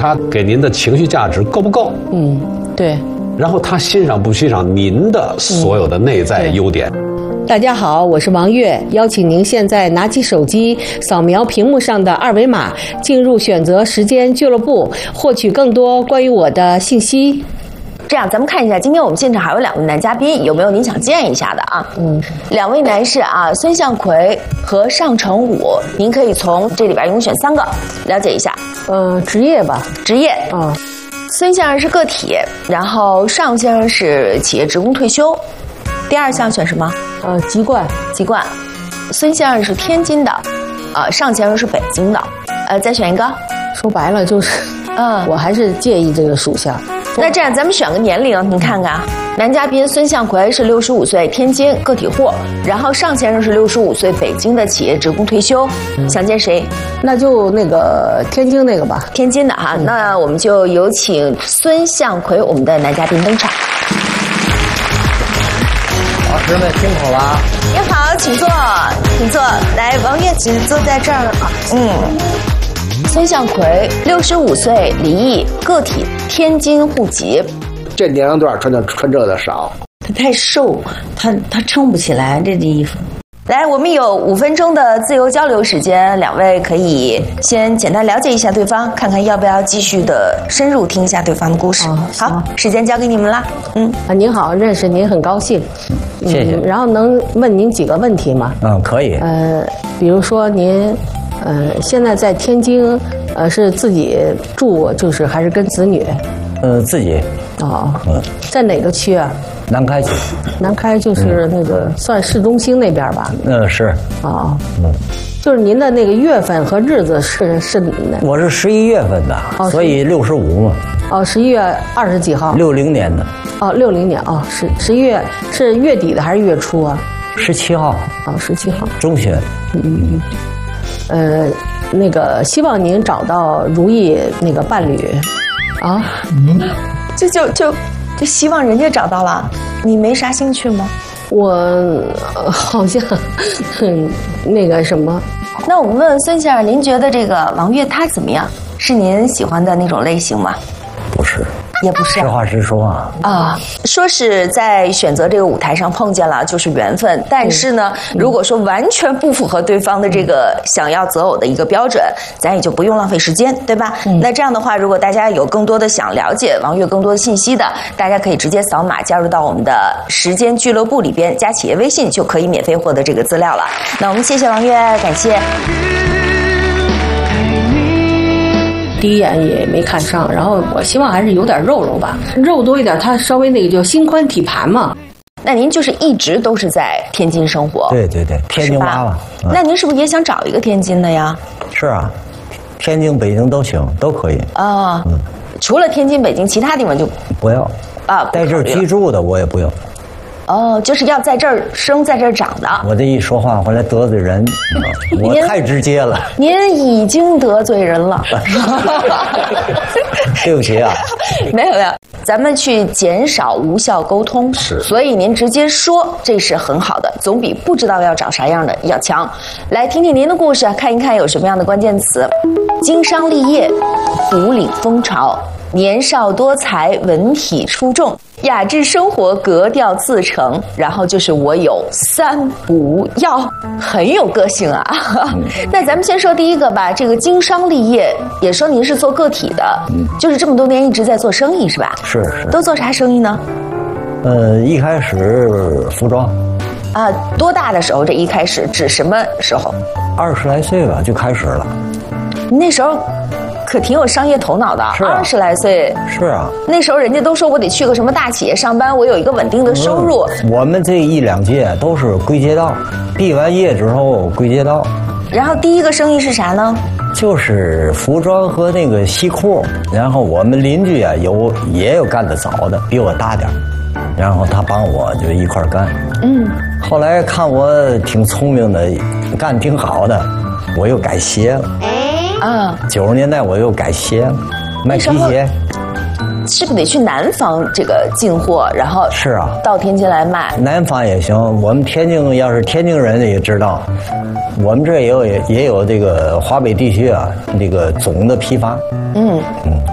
他给您的情绪价值够不够？ 对。 然后他欣赏不欣赏您的所有的内在优点？ 大家好，我是王悦，邀请您现在拿起手机，扫描屏幕上的二维码，进入选择时间俱乐部，获取更多关于我的信息。 这样，咱们看一下，今天我们现场还有2位男嘉宾，有没有您想见一下的啊？2位男士啊，孙向奎和尚成武，您可以从这里边一共选3个，了解一下。 职业吧， 职业。孙先生是个体，然后尚先生是企业职工退休。第2项选什么？ 籍贯。 籍贯。孙先生是天津的，尚先生是北京的。再选一个。 说白了就是，我还是介意这个属相。 那这样，咱们选个年龄，您看看，男嘉宾孙向奎是65岁，天津个体户，然后尚先生是65岁，北京的企业职工退休，想见谁？ 那就那个天津那个吧。 天津的哈，那我们就有请孙向奎，我们的男嘉宾登场。 老师们辛苦了。 您好，请坐，请坐。来，王悦，请坐在这儿。孙向奎65岁，离异，个体，天津户籍。 这年龄段穿这个的少。 他太瘦，他撑不起来这衣服。 来，我们有5分钟的自由交流时间，2位可以先简单了解一下对方，看看要不要继续的深入听一下对方的故事。好，时间交给你们啦。 您好，认识您很高兴。 谢谢。 然后能问您几个问题吗？ 可以。 比如说您。现在在天津，是自己住，就是还是跟子女？ 自己。 在哪个区啊？ 南开区。 南开就是那个算市中心那边吧？ 是。 就是您的那个月份和日子是？ 我是11月份的，所以65嘛。 11月20几号 ？60年的。 60年11月是月底的还是月初啊 ？17号。 17号。 中旬。 那个希望您找到如意那个伴侣， 就希望人家找到了，你没啥兴趣吗？ 我好像那个什么。 那我们问问孙先生，您觉得这个王悦他怎么样？是您喜欢的那种类型吗？ 不是。 也不是。 实话实说说是在选择这个舞台上碰见了就是缘分，但是呢，如果说完全不符合对方的这个想要择偶的一个标准，咱也就不用浪费时间，对吧？那这样的话，如果大家有更多的想了解王悦更多的信息的，大家可以直接扫码加入到我们的时间俱乐部里边，加企业微信就可以免费获得这个资料了。那我们谢谢王悦，感谢。 第一眼也没看上，然后我希望还是有点肉吧，肉多一点，他稍微那个就心宽体盘嘛。 那您就是一直都是在天津生活？ 对，天津娃娃。 那您是不是也想找一个天津的呀？ 是啊，天津、北京都行，都可以。 除了天津、北京，其他地方就不要。在这儿居住的我也不要。 就是要在这儿生，在这儿长的。 我这一说话回来得罪人，我太直接了。 您已经得罪人了。 对不起啊。 没有，咱们去减少无效沟通。 是。 所以您直接说，这是很好的，总比不知道要找啥样的要强。来听听您的故事，看一看有什么样的关键词：经商立业，独领风潮。年少多才，文体出众，雅致生活，格调自成，然后就是我有3不要，很有个性啊。那咱们先说第一个吧，这个经商立业，也说您是做个体的，就是这么多年一直在做生意是吧？ 是。 都做啥生意呢？ 一开始服装。 多大的时候？这一开始指什么时候 ？20来岁吧，就开始了。 你那时候可挺有商业头脑的，20来岁。 是啊， 那时候人家都说我得去个什么大企业上班，我有一个稳定的收入。 我们这1、2届都是归街道，毕完业之后归街道。 然后第一个生意是啥呢？ 就是服装和那个西裤。然后我们邻居也有干得早的，比我大点，然后他帮我就一块干。后来看我挺聪明的，干挺好的，我又改鞋了。90年代我又改鞋了，卖皮鞋。 是不是得去南方这个进货，然后是啊， 到天津来卖？ 南方也行，我们天津要是天津人也知道，我们这也有这个华北地区啊，这个总的批发。